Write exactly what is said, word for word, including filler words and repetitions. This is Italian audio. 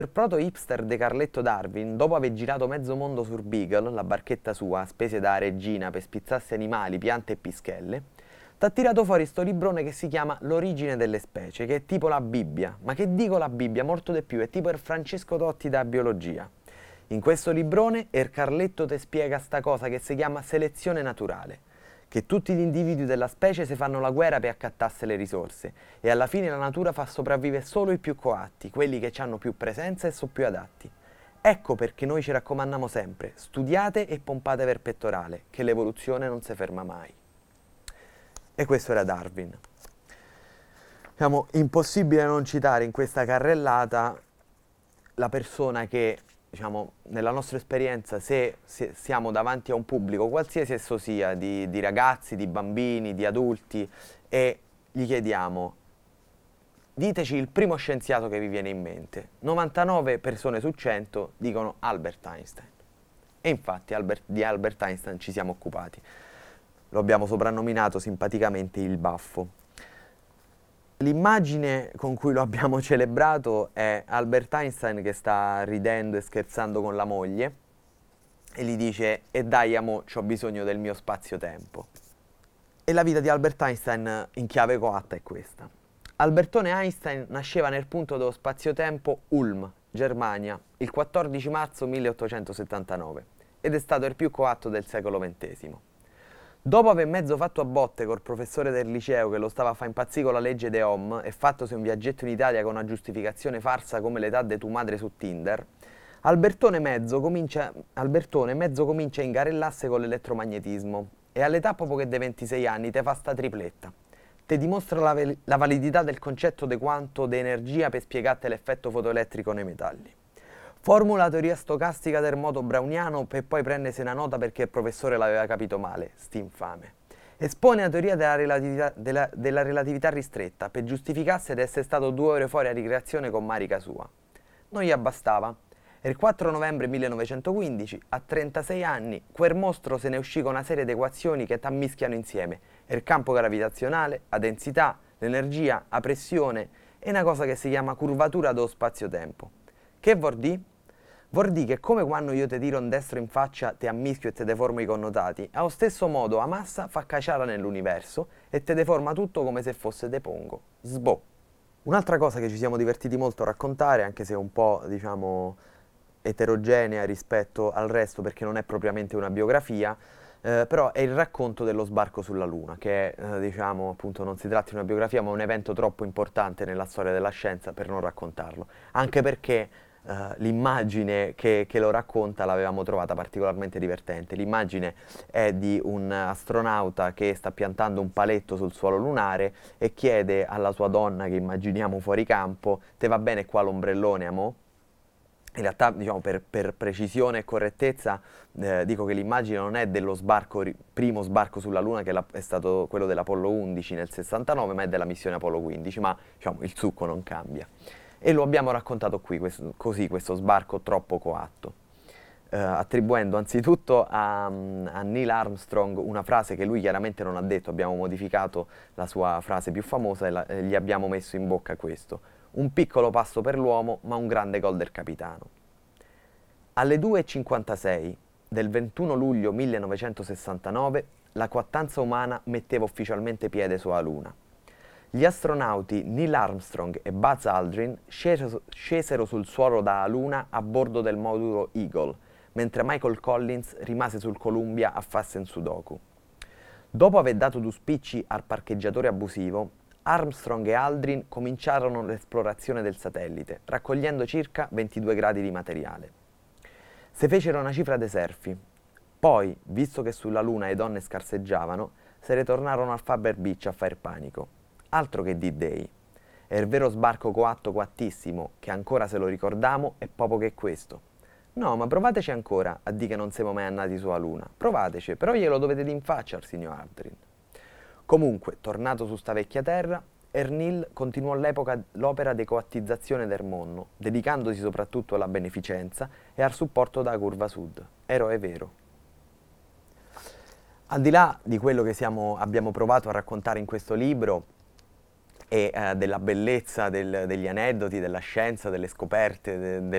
Il proto-hipster de Carletto Darwin, dopo aver girato mezzo mondo sur Beagle, la barchetta sua, spese da regina per spizzarsi animali, piante e pischelle, t'ha tirato fuori sto librone che si chiama L'origine delle specie, che è tipo la Bibbia, ma che dico la Bibbia, molto di più, è tipo il Francesco Totti da biologia. In questo librone il Carletto ti spiega sta cosa che si chiama selezione naturale, che tutti gli individui della specie si fanno la guerra per accattasse le risorse e alla fine la natura fa sopravvivere solo i più coatti, quelli che hanno più presenza e sono più adatti. Ecco perché noi ci raccomandiamo sempre, studiate e pompate per pettorale, che l'evoluzione non si ferma mai. E questo era Darwin. Diciamo, impossibile non citare in questa carrellata la persona che, diciamo, nella nostra esperienza, se, se siamo davanti a un pubblico, qualsiasi esso sia, di, di ragazzi, di bambini, di adulti, e gli chiediamo, diteci il primo scienziato che vi viene in mente, novantanove persone su cento dicono Albert Einstein. E infatti Albert, di Albert Einstein ci siamo occupati. Lo abbiamo soprannominato simpaticamente il baffo. L'immagine con cui lo abbiamo celebrato è Albert Einstein che sta ridendo e scherzando con la moglie e gli dice e dai amo, c'ho bisogno del mio spazio-tempo. E la vita di Albert Einstein in chiave coatta è questa. Albertone Einstein nasceva nel punto dello spazio-tempo Ulm, Germania, il quattordici marzo milleottocentosettantanove ed è stato il più coatto del secolo ventesimo. Dopo aver mezzo fatto a botte col professore del liceo che lo stava a fa impazzire con la legge de Ohm e fattosi un viaggetto in Italia con una giustificazione farsa come l'età de tu madre su Tinder, Albertone mezzo comincia, Albertone mezzo comincia a ingarellasse con l'elettromagnetismo e all'età proprio che dei ventisei anni te fa sta tripletta. Te dimostra la, la validità del concetto di quanto de energia per spiegarti l'effetto fotoelettrico nei metalli. Formula la teoria stocastica del moto browniano per poi prendersi una nota perché il professore l'aveva capito male, st'infame. Espone la teoria della relatività, della, della relatività ristretta per giustificarsi di essere stato due ore fuori a ricreazione con Marica sua. Non gli abbastava. E il quattro novembre millenovecentoquindici, a trentasei anni, quel mostro se ne uscì con una serie di equazioni che t'ammischiano insieme il campo gravitazionale, la densità, l'energia, la pressione e una cosa che si chiama curvatura dello spazio-tempo. Che vuol dire? Vuol dire che come quando io ti tiro un destro in faccia, ti ammischio e ti deformo i connotati, allo stesso modo la massa fa caciara nell'universo e ti deforma tutto come se fosse de pongo. Sbo. Un'altra cosa che ci siamo divertiti molto a raccontare, anche se un po', diciamo, eterogenea rispetto al resto perché non è propriamente una biografia, eh, però è il racconto dello sbarco sulla Luna, che eh, diciamo, appunto, non si tratta di una biografia, ma un evento troppo importante nella storia della scienza per non raccontarlo. Anche perché Uh, l'immagine che, che lo racconta l'avevamo trovata particolarmente divertente. L'immagine è di un astronauta che sta piantando un paletto sul suolo lunare e chiede alla sua donna, che immaginiamo fuori campo, te va bene qua l'ombrellone, amo? In realtà, diciamo, per, per precisione e correttezza, eh, dico che l'immagine non è dello sbarco, primo sbarco sulla Luna, che è stato quello dell'Apollo undici nel sessantanove, ma è della missione Apollo quindici, ma diciamo, il succo non cambia. E lo abbiamo raccontato qui, questo, così, questo sbarco troppo coatto, eh, attribuendo anzitutto a, a Neil Armstrong una frase che lui chiaramente non ha detto, abbiamo modificato la sua frase più famosa e, la, e gli abbiamo messo in bocca questo: un piccolo passo per l'uomo, ma un grande gol del capitano. Alle due e cinquantasei del ventuno luglio millenovecentosessantanove la coattanza umana metteva ufficialmente piede sulla Luna. Gli astronauti Neil Armstrong e Buzz Aldrin scesero, scesero sul suolo dalla Luna a bordo del modulo Eagle, mentre Michael Collins rimase sul Columbia a farsi un sudoku. Dopo aver dato due spicci al parcheggiatore abusivo, Armstrong e Aldrin cominciarono l'esplorazione del satellite, raccogliendo circa ventidue gradi di materiale. Se fecero una cifra dei surfi. Poi, visto che sulla Luna le donne scarseggiavano, se ne tornarono al Faber Beach a fare panico. Altro che D-Day. È il vero sbarco coatto coattissimo, che ancora se lo ricordiamo è proprio che questo. No, ma provateci ancora a dire che non siamo mai andati sulla Luna. Provateci, però glielo dovete dire in faccia al signor Aldrin. Comunque, tornato su sta vecchia terra, Ernil continuò l'epoca l'opera di coattizzazione del mondo, dedicandosi soprattutto alla beneficenza e al supporto della curva sud. Eroe vero. Al di là di quello che siamo, abbiamo provato a raccontare in questo libro, e eh, della bellezza del- degli aneddoti, della scienza, delle scoperte, de-